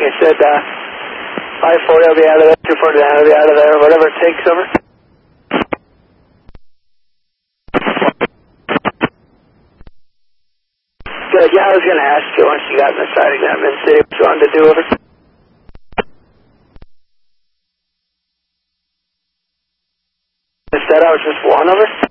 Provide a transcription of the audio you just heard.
You said 540 will be out of there, 249 will be out of there, whatever it takes, over. Good, yeah, I was going to ask you once you got in the side exam in the city what you wanted to do, over. Instead, I was just one, over.